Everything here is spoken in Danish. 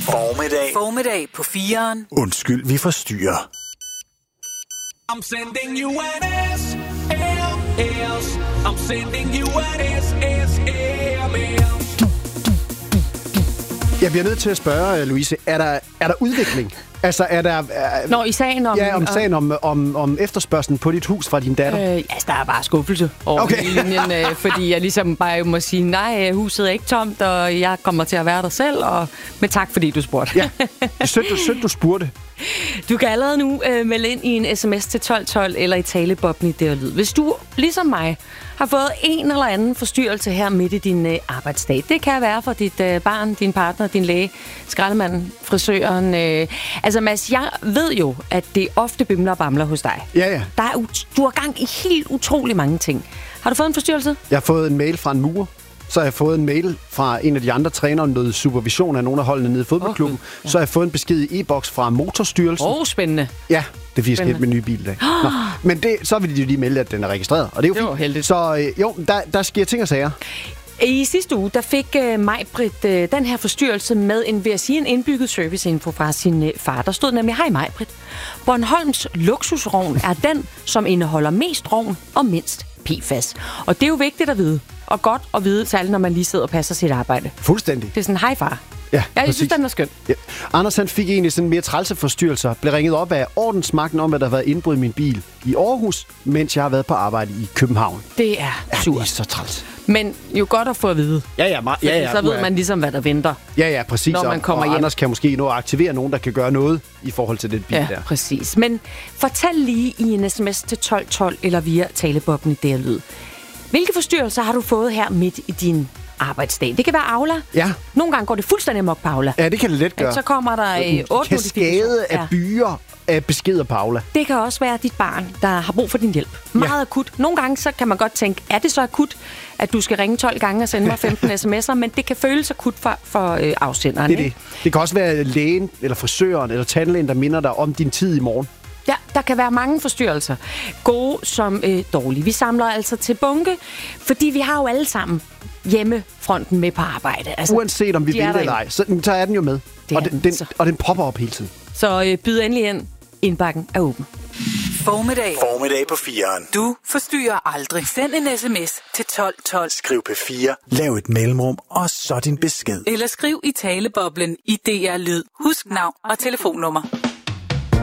Formiddag på 4'eren. Undskyld, vi forstyrrer. I'm sending you an SLS. I'm sending you an SSMS. Jeg bliver nødt til at spørge, Louise, er der udvikling? Altså, er der... Nå, i sagen om... Ja, sagen om efterspørgselen på dit hus fra din datter. Der er bare skuffelse over linjen, fordi jeg ligesom bare må sige, nej, huset er ikke tomt, og jeg kommer til at være der selv, men tak, fordi du spurgte. Ja, sødt, du spurgte. Du kan allerede nu melde ind i en sms til 1212 eller i talebobben i det og lyd. Hvis du, ligesom mig, har fået en eller anden forstyrrelse her midt i din arbejdsdag. Det kan være for dit barn, din partner, din læge, skraldemanden, frisøren. Altså Mads, jeg ved jo, at det ofte bimler og bamler hos dig. Ja. Du har gang i helt utrolig mange ting. Har du fået en forstyrrelse? Jeg har fået en mail fra en murer. Så har jeg fået en mail fra en af de andre trænere om noget supervision af nogle af holdene nede i fodboldklubben. Ja. Så har jeg fået en besked i e-boks fra Motorstyrelsen. Spændende. Ja, det er fordi, jeg skal hente min nye bil i dag. Men så vil de jo lige melde, at den er registreret. Og det er jo fint. Heldigt. Så der sker ting og sager. I sidste uge, der fik Maj-Brit den her forstyrrelse med en indbygget serviceinfo fra sin far. Der stod nemlig, hej Maj-Brit. Bornholms luksusrovn er den, som indeholder mest rovn og mindst PFAS. Og det er jo vigtigt at vide. Og godt at vide, særligt når man lige sidder og passer sit arbejde. Fuldstændig. Det er sådan, hej far. Ja, jeg synes, den er skøn. Ja. Anders han fik egentlig sådan mere trælse forstyrrelser. Blev ringet op af ordensmagten om, at der har været indbrud i min bil i Aarhus, mens jeg har været på arbejde i København. Det er sur. Det er så træls. Men jo godt at få at vide. Ja. Så ved man ligesom, hvad der venter. Ja, præcis. Når man kommer hjem. Anders kan måske nå at aktivere nogen, der kan gøre noget i forhold til den bil der. Ja, præcis. Men fortæl lige i en sms til 1212 eller via talebobben i det lyd. Hvilke forstyrrelser har du fået her midt i din arbejdsdag? Det kan være Aula. Ja. Nogle gange går det fuldstændig amok på Aula. Ja, det kan det let gøre. Så kommer der 8 kaskade af byer af beskeder på Aula. Det kan også være dit barn, der har brug for din hjælp. Meget akut. Nogle gange så kan man godt tænke, er det så akut, at du skal ringe 12 gange og sende mig 15 sms'er, men det kan føles akut for afsenderen. Det er det. Det kan også være lægen, eller frisøren, eller tandlægen, der minder dig om din tid i morgen. Ja, der kan være mange forstyrrelser. Gode som dårlige. Vi samler altså til bunke, fordi vi har jo alle sammen hjemmefronten med på arbejde. Altså, uanset om vi vil det eller ej, så er den jo med. Og den popper op hele tiden. Så byd endelig ind. Indbakken er åben. Formiddag på 4'eren. Du forstyrrer aldrig. Send en sms til 1212. Skriv P4. Lav et mellemrum, og så din besked. Eller skriv i taleboblen i DR Lyd. Husk navn og telefonnummer.